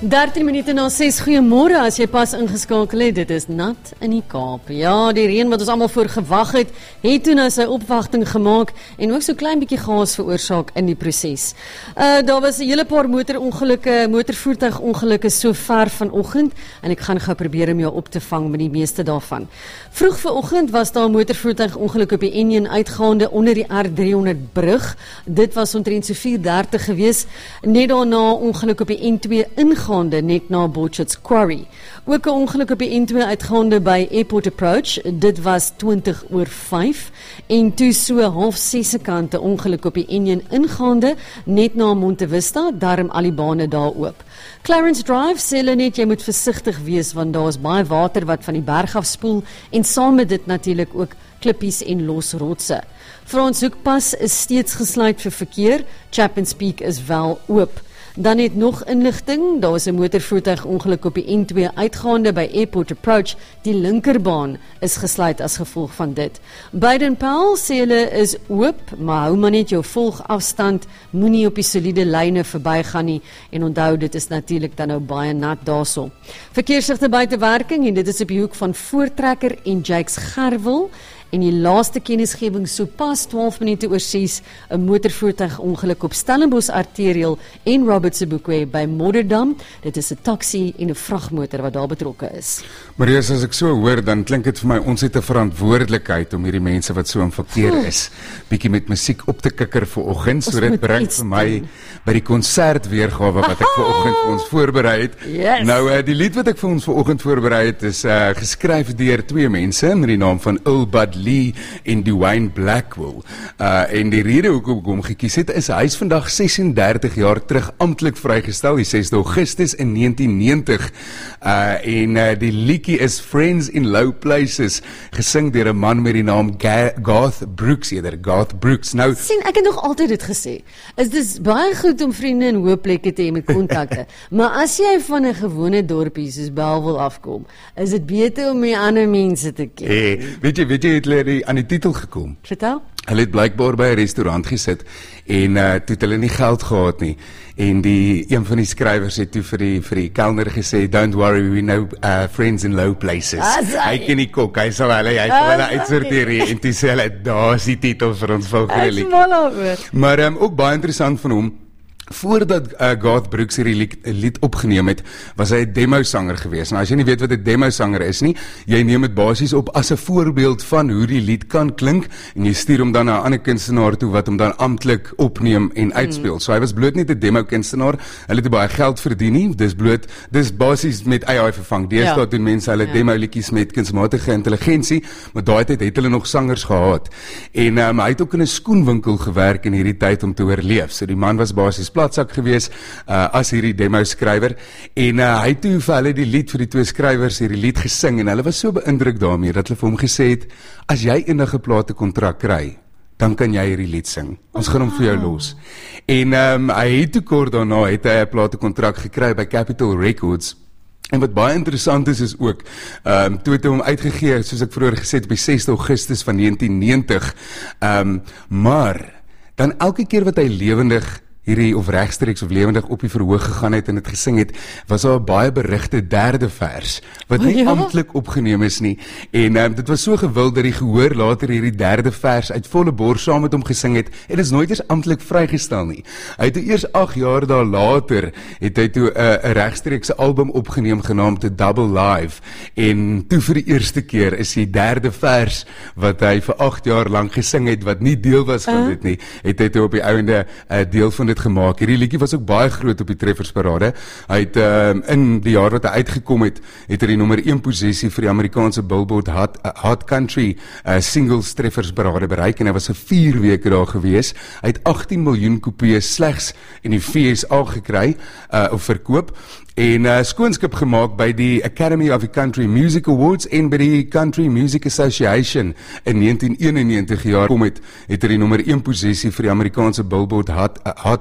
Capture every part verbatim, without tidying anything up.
dertien minute na ses, goeiemôre as jy pas ingeskakel het, dit is nat in die Kaap. Ja, die reën wat ons almal voor gewag het, het toe nou sy opwagting gemaak en ook so klein bietjie chaos veroorsaak in die proses. Uh, daar was 'n hele paar motorongelukke, motorvoertuigongelukke so ver vanoggend en ek gaan gou probeer om jou op te vang met die meeste daarvan. Vroeg vanoggend was daar 'n motorvoertuigongeluk op die N een uitgaande onder die R driehonderd brug. Dit was omtrent so vier dertig gewees. Net daarna ongeluk op die N twee ingaande net na Botchet's Quarry. Ook 'n ongeluk op die N twee uitgaande by Airport Approach. Dit was twintig oor vyf. En toe so half ses se kant 'n ongeluk op die N een ingaande net na Monte Vista, daarom al die bane daar oop. Clarence Drive sê hulle net jy moet versigtig wees want daar is baie water wat van die berg af spoel en saam met dit natuurlik ook klippies en los rotse. Frans Hoekpas is steeds gesluit vir verkeer. Chapman's Peak is wel oop. Dan het nog inligting, daar is 'n motorvoertuigongeluk op die N twee uitgaande by Airport Approach. Die linkerbaan is gesluit as gevolg van dit. Baden-Powell sê hulle is oop, maar hou maar net jou volgafstand, moenie op die soliede lyne verbygaan nie en onthou dit is natuurlik dan nou baie nat daarso. Verkeersligte buite werking en dit is op die hoek van Voortrekker en Jakes Gerwel. En die laaste kennisgewing so pas twaalf minute oor ses, 'n motorvoertuigongeluk op Stellenbosch Arterial en Robert Sobukwe by Modderdam. Dit is 'n taxi en 'n vragmotor wat daar betrokke is. Maria, as ek so hoor, dan klink dit vir my ons het 'n verantwoordelikheid om hierdie mense wat so in verkeer is, bietjie met musiek op te kikker vanoggend, so dit bring vir my doen. By die konsert weergawe wat ek vanoggend vir ons voorberei het. Yes. Nou, uh, die lied wat ek vir ons vanoggend voorberei het is uh, geskryf deur twee mense met die naam van Earl Bud Lee en Dwayne Blackwell. Uh, en die rede hoekom ek hom gekies het is hy is vandag sesendertig jaar terug amptelik vrygestel, die sesde Augustus in negentien negentig. Uh, en uh, die liedjie is Friends in Low Places, gesing deur 'n man met die naam Ga Garth Brooks, eerder Garth Brooks. Nou sien, ek het nog altyd dit gesê. Is dis baie goed om vriende in hoë plekke te hê met kontakte. Maar as jy van 'n gewone dorpie soos Bellville afkom, is dit beter om met ander mense te ken. Hey, weet jy, weet jy het hulle aan die titel gekom? Vertel. Hulle het blykbaar by 'n restaurant gesit en uh, toe het hulle nie geld gehad nie. En die een van die skrywers het toe vir die vir die kelner gesê, "Don't worry, we know uh, friends in low places." Hy ken die kok, hy sal hulle hy sal hulle uitsorteer en toe sê hulle, "Daar's die titel vir ons volgende lied." Maar um, ook baie interessant van hom. Voordat uh, Garth Brooks hierdie lied, lied opgeneem het, was hy 'n demo-sanger gewees. Nou as jy nie weet wat 'n demo-sanger is nie, jy neem dit basies op as 'n voorbeeld van hoe die lied kan klink en jy stuur hom dan na 'n ander kunstenaar toe wat hom dan amptelik opneem en uitspeel. Mm. So hy was bloot nie 'n demo-kunstenaar, hulle het baie geld verdien nie, dis bloot, dis basies met A I vervang. Deesdae ja. doen mense hulle ja. demo-liedjies met kunsmatige intelligensie, maar daai tyd het hulle nog sangers gehad. En um, hy het ook in 'n skoenwinkel gewerk in hierdie tyd om te oorleef. So die man was basies platsak gewees uh, as hierdie demo skrywer en uh, hy het toe vir hulle die lied vir die twee skrywers hierdie lied gesing en hulle was so beïndruk daarmee dat hulle vir hom gesê het, as jy enige platekontrak kry, dan kan jy hierdie lied sing. Ons gaan hom vir jou los. En um, hy het toe kort daarna het hy 'n platekontrak gekry by Capitol Records. En wat baie interessant is, is ook, um, toe het hy hom uitgegee, soos ek vroeër gesê het, op die sesde Augustus van negentien negentig. Um, maar, dan elke keer wat hy lewendig hierdie of regstreeks of lewendig op die verhoog gegaan het en het gesing het, was daar 'n baie berigte derde vers, wat nie oh, ja? amptelik opgeneem is nie, en um, dit was so gewild dat die gehoor later hierdie derde vers uit volle bors saam met hom gesing het, en is nooit eens amptelik vrygestel nie. Hy het eers agt jaar daar later, het hy toe 'n uh, regstreekse album opgeneem genaamd The Double Live, en toe vir die eerste keer is die derde vers, wat hy vir agt jaar lang gesing het, wat nie deel was van uh. dit nie, het hy toe op die ouende uh, deel van gemaak. Hierdie liedjie was ook baie groot op die treffersparade. Hy het um, in die jaar wat hy uitgekom het, het hy die nommer een posisie vir die Amerikaanse Billboard Hot, uh, Hot Country uh, Singles treffersparade bereik en hy was vir vier weke daar gewees. Hy het agttien miljoen kopieë slegs in die V S A gekry uh, of verkoop en uh, skoonskip gemaak by die Academy of the Country Music Awards en by die Country Music Association in negentien eenennegentig jaar kom het, het hy die nommer een posisie vir die Amerikaanse Billboard Hot, uh, Hot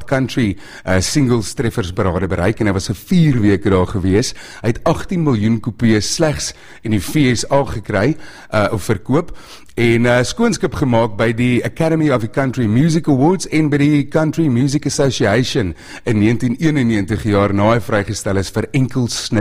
Hot Country uh, singles treffersberade bereik en hy was vir vier weke daar gewees. Hy het agttien miljoen kopieë slegs in die V S A gekry uh, of verkoop en uh, skoonskip gemaak by die Academy of the Country Music Awards en by die Country Music Association in negentien eenennegentig jaar na hy vrygestel is vir enkel